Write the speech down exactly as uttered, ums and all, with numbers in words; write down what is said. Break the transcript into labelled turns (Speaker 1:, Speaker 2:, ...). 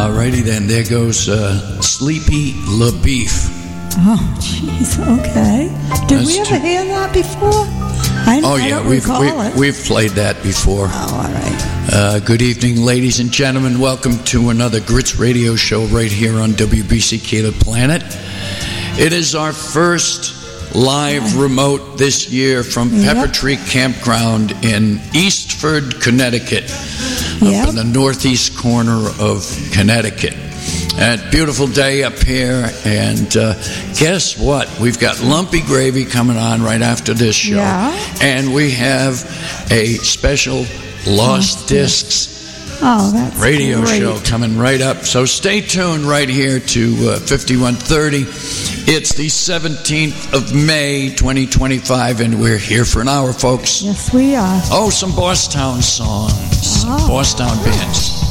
Speaker 1: Alrighty then, there goes uh, Sleepy LaBeef.
Speaker 2: Oh, jeez, okay. Did
Speaker 1: That's
Speaker 2: we ever
Speaker 1: too-
Speaker 2: hear that before? I,
Speaker 1: Oh
Speaker 2: I
Speaker 1: yeah,
Speaker 2: don't
Speaker 1: we've
Speaker 2: recall
Speaker 1: we,
Speaker 2: it.
Speaker 1: we've played that before.
Speaker 2: Oh, all right.
Speaker 1: Uh, good evening, ladies and gentlemen. Welcome to another Grits Radio show right here on W B C Caleb Planet. It is our first live remote this year from
Speaker 2: Yep.
Speaker 1: Pepper Tree Campground in Eastford, Connecticut,
Speaker 2: Yep.
Speaker 1: up in the northeast corner of Connecticut. And beautiful day up here, and uh, guess what? We've got Lumpy Gravy coming on right after this show,
Speaker 2: Yeah.
Speaker 1: and we have a special Lost Discs
Speaker 2: Oh, that's
Speaker 1: radio
Speaker 2: great.
Speaker 1: show coming right up. So stay tuned right here to uh, fifty-one thirty. It's the seventeenth of May, twenty twenty-five, and we're here for an hour, folks.
Speaker 2: Yes, we are.
Speaker 1: Oh, some Bosstown songs, some
Speaker 2: Oh.
Speaker 1: Bosstown bands.